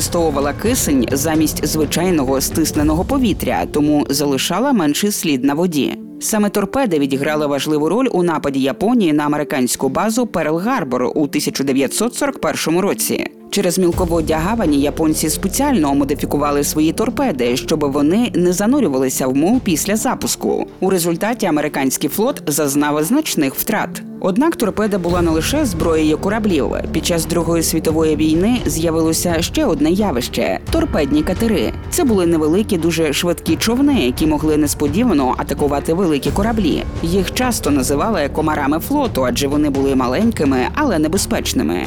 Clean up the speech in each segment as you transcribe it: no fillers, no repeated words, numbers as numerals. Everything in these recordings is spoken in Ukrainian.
використовувала кисень замість звичайного стисненого повітря, тому залишала менший слід на воді. Саме торпеди відіграли важливу роль у нападі Японії на американську базу Перл-Гарбор у 1941 році. Через мілководдя гавані японці спеціально модифікували свої торпеди, щоб вони не занурювалися в мул після запуску. У результаті американський флот зазнав значних втрат. Однак торпеда була не лише зброєю кораблів. Під час Другої світової війни з'явилося ще одне явище – торпедні катери. Це були невеликі, дуже швидкі човни, які могли несподівано атакувати великі кораблі. Їх часто називали комарами флоту, адже вони були маленькими, але небезпечними.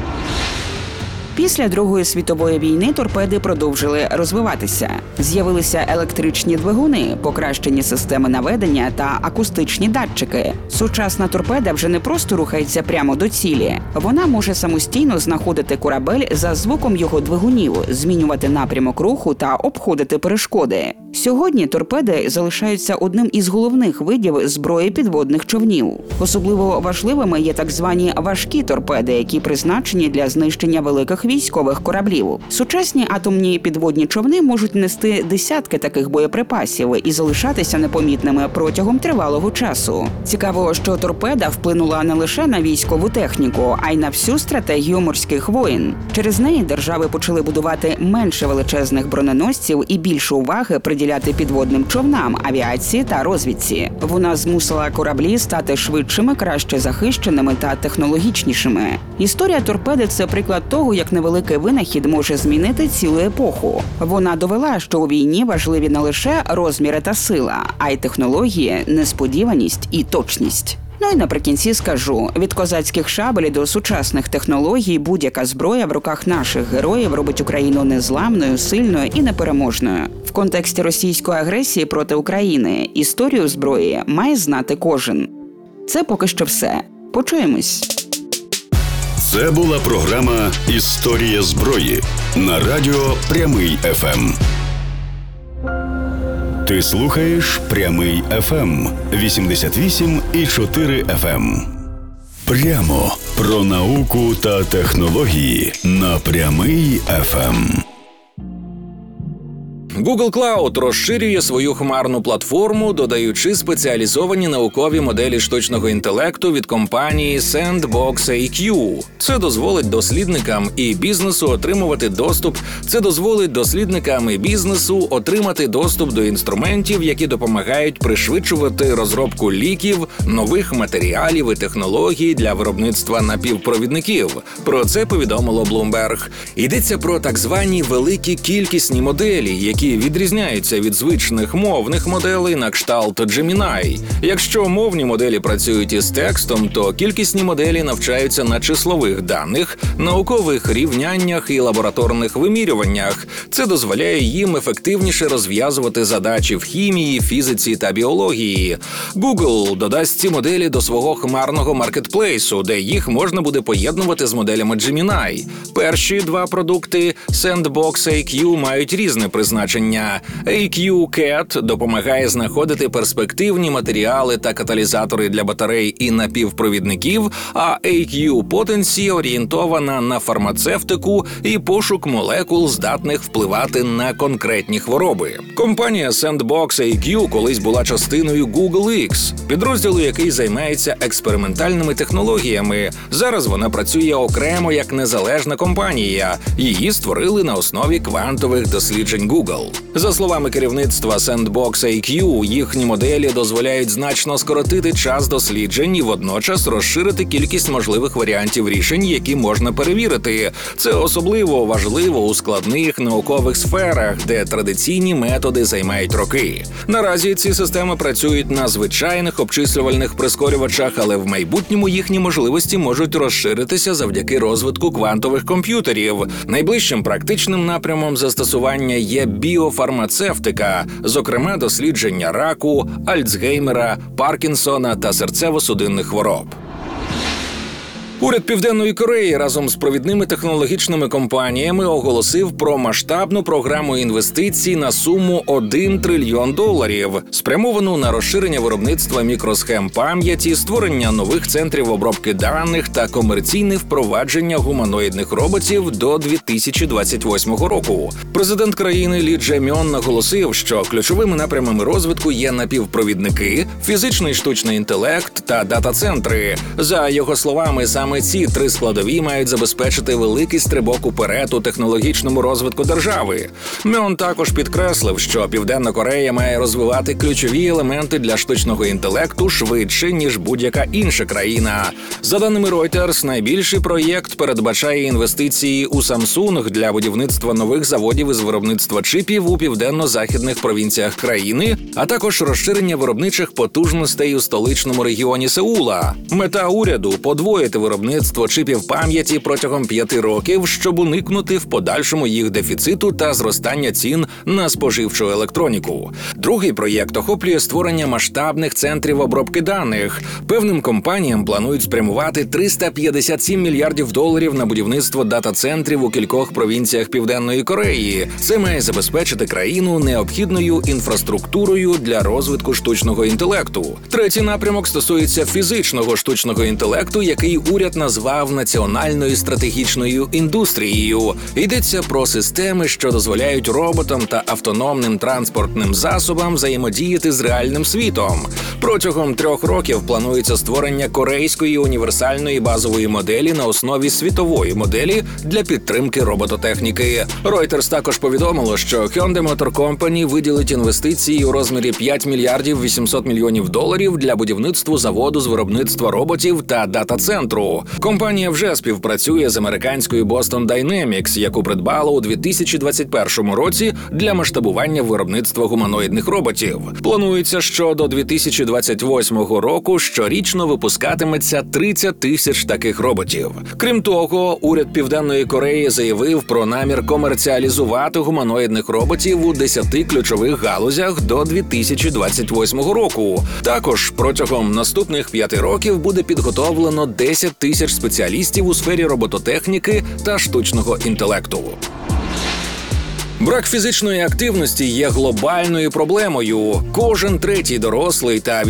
Після Другої світової війни торпеди продовжили розвиватися. З'явилися електричні двигуни, покращені системи наведення та акустичні датчики. Сучасна торпеда вже не просто рухається прямо до цілі. Вона може самостійно знаходити корабель за звуком його двигунів, змінювати напрямок руху та обходити перешкоди. Сьогодні торпеди залишаються одним із головних видів зброї підводних човнів. Особливо важливими є так звані важкі торпеди, які призначені для знищення великих військових кораблів. Сучасні атомні підводні човни можуть нести десятки таких боєприпасів і залишатися непомітними протягом тривалого часу. Цікаво, що торпеда вплинула не лише на військову техніку, а й на всю стратегію морських воєн. Через неї держави почали будувати менше величезних броненосців і більше уваги приділяти підводним човнам, авіації та розвідці. Вона змусила кораблі стати швидшими, краще захищеними та технологічнішими. Історія торпеди – це приклад того, як невеликий винахід може змінити цілу епоху. Вона довела, що у війні важливі не лише розміри та сила, а й технології, несподіваність і точність. Ну і наприкінці скажу, від козацьких шабель до сучасних технологій будь-яка зброя в руках наших героїв робить Україну незламною, сильною і непереможною. В контексті російської агресії проти України історію зброї має знати кожен. Це поки що все. Почуємось. Це була програма «Історія зброї» на радіо «Прямий ФМ». Ти слухаєш «Прямий ФМ» 88,4 FM. Прямо про науку та технології на «Прямий ФМ». Google Cloud розширює свою хмарну платформу, додаючи спеціалізовані наукові моделі штучного інтелекту від компанії SandboxAQ. Це дозволить дослідникам і бізнесу отримати доступ до інструментів, які допомагають пришвидшувати розробку ліків, нових матеріалів і технологій для виробництва напівпровідників. Про це повідомило Bloomberg. Йдеться про так звані великі кількісні моделі, які відрізняються від звичних мовних моделей на кшталт Gemini. Якщо мовні моделі працюють із текстом, то кількісні моделі навчаються на числових даних, наукових рівняннях і лабораторних вимірюваннях. Це дозволяє їм ефективніше розв'язувати задачі в хімії, фізиці та біології. Google додасть ці моделі до свого хмарного маркетплейсу, де їх можна буде поєднувати з моделями Gemini. Перші два продукти SandboxAQ мають різне призначення. AQ-CAT допомагає знаходити перспективні матеріали та каталізатори для батарей і напівпровідників, а AQ-Potency орієнтована на фармацевтику і пошук молекул, здатних впливати на конкретні хвороби. Компанія SandboxAQ колись була частиною Google X, підрозділу, який займається експериментальними технологіями. Зараз вона працює окремо як незалежна компанія. Її створили на основі квантових досліджень Google. За словами керівництва SandboxAQ, їхні моделі дозволяють значно скоротити час досліджень і водночас розширити кількість можливих варіантів рішень, які можна перевірити. Це особливо важливо у складних наукових сферах, де традиційні методи займають роки. Наразі ці системи працюють на звичайних обчислювальних прискорювачах, але в майбутньому їхні можливості можуть розширитися завдяки розвитку квантових комп'ютерів. Найближчим практичним напрямом застосування є біофармацевтика, зокрема дослідження раку, Альцгеймера, Паркінсона та серцево-судинних хвороб. Уряд Південної Кореї разом з провідними технологічними компаніями оголосив про масштабну програму інвестицій на суму $1 трильйон, спрямовану на розширення виробництва мікросхем пам'яті, створення нових центрів обробки даних та комерційне впровадження гуманоїдних роботів до 2028 року. Президент країни Лі Дже-мьон наголосив, що ключовими напрямами розвитку є напівпровідники, фізичний штучний інтелект та дата-центри. За його словами, саме ці три складові мають забезпечити великий стрибок уперед у технологічному розвитку держави. Мьон також підкреслив, що Південна Корея має розвивати ключові елементи для штучного інтелекту швидше, ніж будь-яка інша країна. За даними Reuters, найбільший проєкт передбачає інвестиції у Samsung для будівництва нових заводів із виробництва чипів у південно-західних провінціях країни, а також розширення виробничих потужностей у столичному регіоні Сеула. Мета уряду – подвоїти виробництво чипів пам'яті протягом 5 років, щоб уникнути в подальшому їх дефіциту та зростання цін на споживчу електроніку. Другий проєкт охоплює створення масштабних центрів обробки даних. Певним компаніям планують спрямувати $357 мільярдів на будівництво дата-центрів у кількох провінціях Південної Кореї. Це має забезпечити країну необхідною інфраструктурою для розвитку штучного інтелекту. Третій напрямок стосується фізичного штучного інтелекту, який уряд назвав національною стратегічною індустрією. Йдеться про системи, що дозволяють роботам та автономним транспортним засобам взаємодіяти з реальним світом. Протягом 3 років планується створення корейської універсальної базової моделі на основі світової моделі для підтримки робототехніки. Reuters також повідомило, що Hyundai Motor Company виділить інвестиції у розмірі $5 мільярдів 800 мільйонів для будівництва заводу з виробництва роботів та дата-центру. Компанія вже співпрацює з американською Boston Dynamics, яку придбала у 2021 році для масштабування виробництва гуманоїдних роботів. Планується, що до 2028 року щорічно випускатиметься 30 тисяч таких роботів. Крім того, уряд Південної Кореї заявив про намір комерціалізувати гуманоїдних роботів у 10 ключових галузях до 2028 року. Також протягом наступних 5 років буде підготовлено 10 тисяч спеціалістів у сфері робототехніки та штучного інтелекту. Брак фізичної активності є глобальною проблемою. Кожен третій дорослий та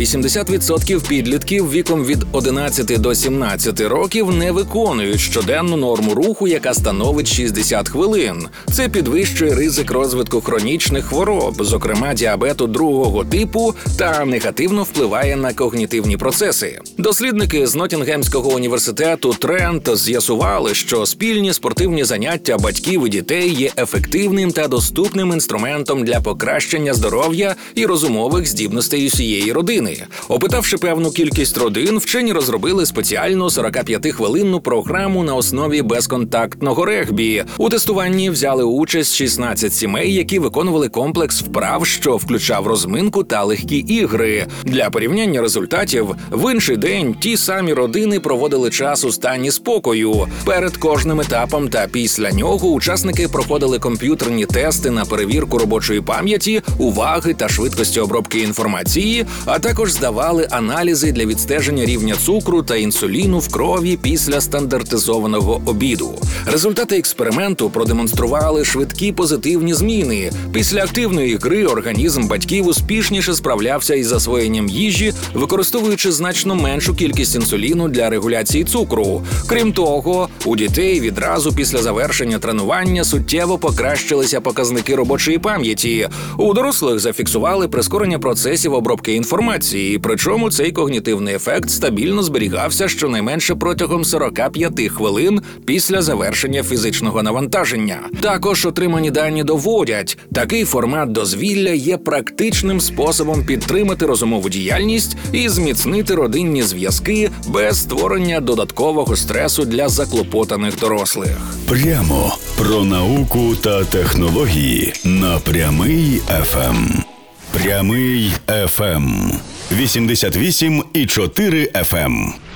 80% підлітків віком від 11 до 17 років не виконують щоденну норму руху, яка становить 60 хвилин. Це підвищує ризик розвитку хронічних хвороб, зокрема діабету 2-го типу, та негативно впливає на когнітивні процеси. Дослідники з Ноттінгемського університету Трент з'ясували, що спільні спортивні заняття батьків і дітей є ефективним та доступним інструментом для покращення здоров'я і розумових здібностей усієї родини. Опитавши певну кількість родин, вчені розробили спеціальну 45-хвилинну програму на основі безконтактного регбі. У тестуванні взяли участь 16 сімей, які виконували комплекс вправ, що включав розминку та легкі ігри. Для порівняння результатів, в інший день ті самі родини проводили час у стані спокою. Перед кожним етапом та після нього учасники проходили комп'ютерні тести на перевірку робочої пам'яті, уваги та швидкості обробки інформації, а також здавали аналізи для відстеження рівня цукру та інсуліну в крові після стандартизованого обіду. Результати експерименту продемонстрували швидкі позитивні зміни. Після активної гри організм батьків успішніше справлявся із засвоєнням їжі, використовуючи значно меншу кількість інсуліну для регуляції цукру. Крім того, у дітей відразу після завершення тренування суттєво покращилися показники робочої пам'яті. У дорослих зафіксували прискорення процесів обробки інформації, причому цей когнітивний ефект стабільно зберігався щонайменше протягом 45 хвилин після завершення фізичного навантаження. Також отримані дані доводять, такий формат дозвілля є практичним способом підтримати розумову діяльність і зміцнити родинні зв'язки без створення додаткового стресу для заклопотаних дорослих. Прямо про науку та технології на Прямий ФМ. Прямий ФМ. 88,4 FM.